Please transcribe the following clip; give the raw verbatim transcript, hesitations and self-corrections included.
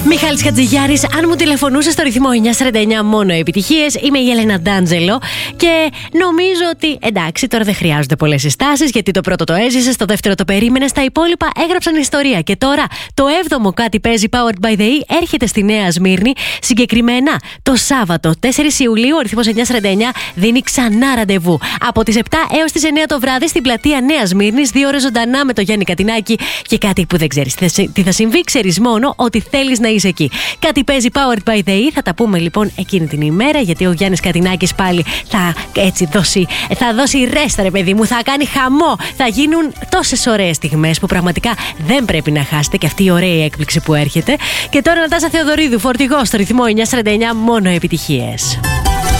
Μιχάλης Χατζηγιάρης, αν μου τηλεφωνούσε στο ρυθμό εννιά σαράντα εννιά μόνο επιτυχίες. Είμαι η Έλενα Ντάντζελο και νομίζω ότι εντάξει, τώρα δεν χρειάζονται πολλές συστάσεις, γιατί το πρώτο το έζησες, το δεύτερο το περίμενες, τα υπόλοιπα έγραψαν ιστορία. Και τώρα το έβδομο κάτι παίζει Powered by the E έρχεται στη Νέα Σμύρνη. Συγκεκριμένα το Σάββατο τέσσερις Ιουλίου, ο ρυθμός εννιά σαράντα εννιά δίνει ξανά ραντεβού. Από τις επτά έως τις εννιά το βράδυ στην πλατεία Νέας Σμύρνης, δύο ώρες ζωντανά με το Γιάννη Κατινάκη. Και κάτι που δεν ξέρεις τι θα συμβεί, ξέρεις μόνο ότι θέλεις να είσαι εκεί. Κάτι παίζει Powered by the E. Θα τα πούμε λοιπόν εκείνη την ημέρα, γιατί ο Γιάννης Κατινάκης πάλι θα έτσι δώσει, θα δώσει ρέστα, ρε παιδί μου, θα κάνει χαμό. Θα γίνουν τόσες ωραίες στιγμές που πραγματικά δεν πρέπει να χάσετε, και αυτή η ωραία έκπληξη που έρχεται. Και τώρα Νατάσα Θεοδωρίδου, φορτηγό στο ρυθμό εννιά σαράντα εννιά, μόνο επιτυχίες.